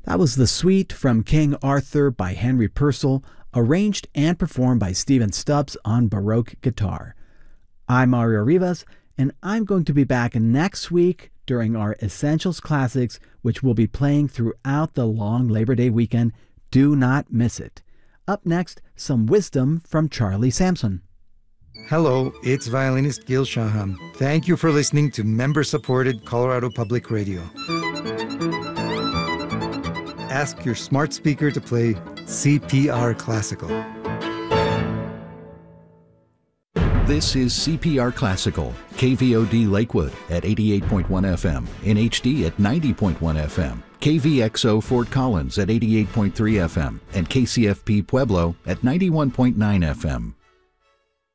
That was the Suite from King Arthur by Henry Purcell, arranged and performed by Stephen Stubbs on Baroque guitar. I'm Mario Rivas, and I'm going to be back next week during our Essentials Classics, which will be playing throughout the long Labor Day weekend. Do not miss it. Up next, some wisdom from Charlie Sampson. Hello, it's violinist Gil Shaham. Thank you for listening to member-supported Colorado Public Radio. Ask your smart speaker to play CPR Classical. This is CPR Classical, KVOD Lakewood at 88.1 FM, in HD at 90.1 FM, KVXO Fort Collins at 88.3 FM, and KCFP Pueblo at 91.9 FM.